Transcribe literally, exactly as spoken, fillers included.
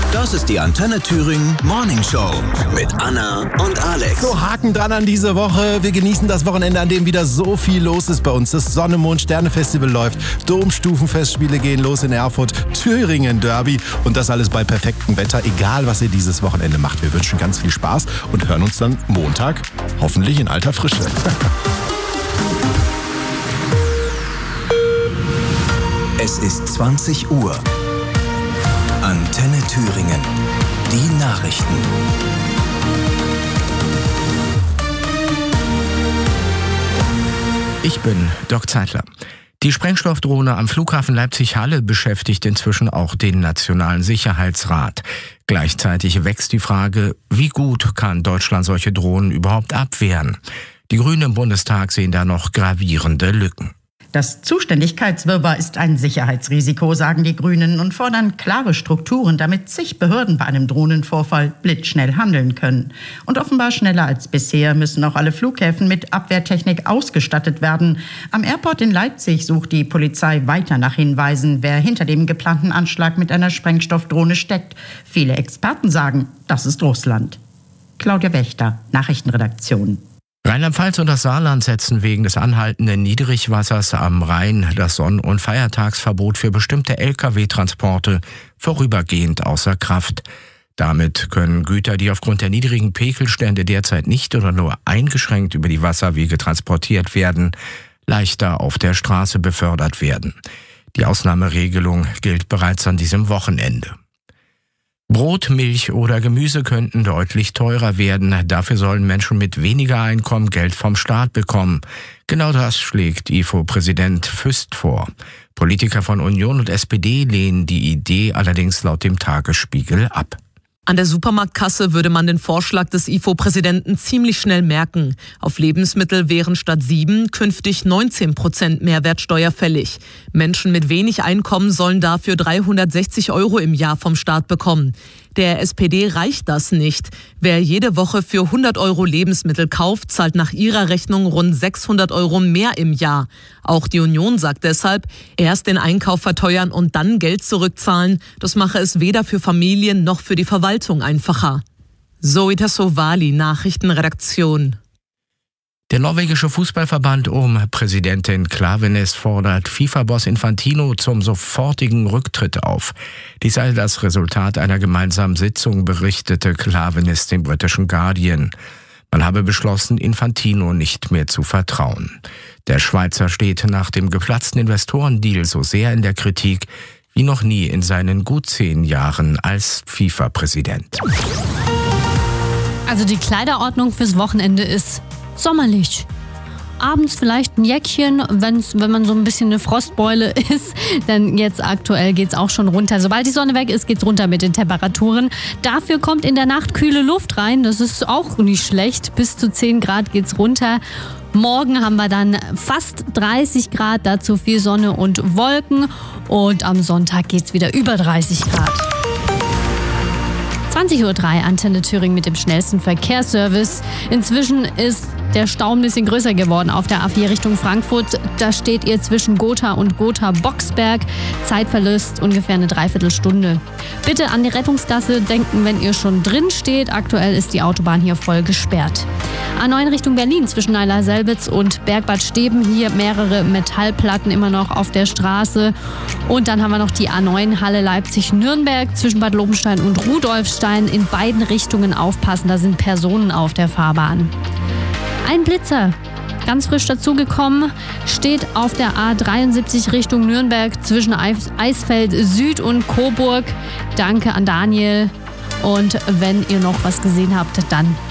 Das ist die Antenne Thüringen Morning Show mit Anna und Alex. So, Haken dran an diese Woche. Wir genießen das Wochenende, an dem wieder so viel los ist bei uns. Das Sonne, Mond, Sterne Festival läuft. Domstufenfestspiele gehen los in Erfurt. Thüringen Derby. Und das alles bei perfektem Wetter. Egal, was ihr dieses Wochenende macht. Wir wünschen ganz viel Spaß und hören uns dann Montag hoffentlich in alter Frische. Es ist zwanzig Uhr. Antenne Thüringen. Die Nachrichten. Ich bin Dirk Zeitler. Die Sprengstoffdrohne am Flughafen Leipzig-Halle beschäftigt inzwischen auch den Nationalen Sicherheitsrat. Gleichzeitig wächst die Frage, wie gut kann Deutschland solche Drohnen überhaupt abwehren? Die Grünen im Bundestag sehen da noch gravierende Lücken. Das Zuständigkeitswirrwarr ist ein Sicherheitsrisiko, sagen die Grünen und fordern klare Strukturen, damit zig Behörden bei einem Drohnenvorfall blitzschnell handeln können. Und offenbar schneller als bisher müssen auch alle Flughäfen mit Abwehrtechnik ausgestattet werden. Am Airport in Leipzig sucht die Polizei weiter nach Hinweisen, wer hinter dem geplanten Anschlag mit einer Sprengstoffdrohne steckt. Viele Experten sagen, das ist Russland. Claudia Wächter, Nachrichtenredaktion. Rheinland-Pfalz und das Saarland setzen wegen des anhaltenden Niedrigwassers am Rhein das Sonn- und Feiertagsverbot für bestimmte L K W-Transporte vorübergehend außer Kraft. Damit können Güter, die aufgrund der niedrigen Pegelstände derzeit nicht oder nur eingeschränkt über die Wasserwege transportiert werden, leichter auf der Straße befördert werden. Die Ausnahmeregelung gilt bereits an diesem Wochenende. Brot, Milch oder Gemüse könnten deutlich teurer werden. Dafür sollen Menschen mit weniger Einkommen Geld vom Staat bekommen. Genau das schlägt I F O-Präsident Füst vor. Politiker von Union und S P D lehnen die Idee allerdings laut dem Tagesspiegel ab. An der Supermarktkasse würde man den Vorschlag des I F O-Präsidenten ziemlich schnell merken. Auf Lebensmittel wären statt sieben künftig neunzehn Prozent Mehrwertsteuer fällig. Menschen mit wenig Einkommen sollen dafür dreihundertsechzig Euro im Jahr vom Staat bekommen. Der S P D reicht das nicht. Wer jede Woche für hundert Euro Lebensmittel kauft, zahlt nach ihrer Rechnung rund sechshundert Euro mehr im Jahr. Auch die Union sagt deshalb, erst den Einkauf verteuern und dann Geld zurückzahlen. Das mache es weder für Familien noch für die Verwaltung einfacher. Zoe Tassovali, Nachrichtenredaktion. Der norwegische Fußballverband um Präsidentin Klaveness fordert FIFA-Boss Infantino zum sofortigen Rücktritt auf. Dies sei das Resultat einer gemeinsamen Sitzung, berichtete Klaveness dem britischen Guardian. Man habe beschlossen, Infantino nicht mehr zu vertrauen. Der Schweizer steht nach dem geplatzten Investorendeal so sehr in der Kritik wie noch nie in seinen gut zehn Jahren als FIFA-Präsident. Also die Kleiderordnung fürs Wochenende ist sommerlich. Abends vielleicht ein Jäckchen, wenn's, wenn man so ein bisschen eine Frostbeule ist. Denn jetzt aktuell geht's auch schon runter. Sobald die Sonne weg ist, geht's runter mit den Temperaturen. Dafür kommt in der Nacht kühle Luft rein. Das ist auch nicht schlecht. Bis zu zehn Grad geht's runter. Morgen haben wir dann fast dreißig Grad, dazu viel Sonne und Wolken. Und am Sonntag geht's wieder über dreißig Grad. zwanzig Uhr drei, Antenne Thüringen mit dem schnellsten Verkehrsservice. Inzwischen ist der Stau ein bisschen größer geworden auf der A vier Richtung Frankfurt. Da steht ihr zwischen Gotha und Gotha-Boxberg. Zeitverlust ungefähr eine Dreiviertelstunde. Bitte an die Rettungsgasse denken, wenn ihr schon drin steht. Aktuell ist die Autobahn hier voll gesperrt. A neun Richtung Berlin zwischen Neular-Selbitz und Bergbad Steben. Hier mehrere Metallplatten immer noch auf der Straße. Und dann haben wir noch die A neun Halle Leipzig-Nürnberg zwischen Bad Lobenstein und Rudolfstein. In beiden Richtungen aufpassen, da sind Personen auf der Fahrbahn. Ein Blitzer, ganz frisch dazugekommen, steht auf der A dreiundsiebzig Richtung Nürnberg zwischen Eisfeld Süd und Coburg. Danke an Daniel. Und wenn ihr noch was gesehen habt, dann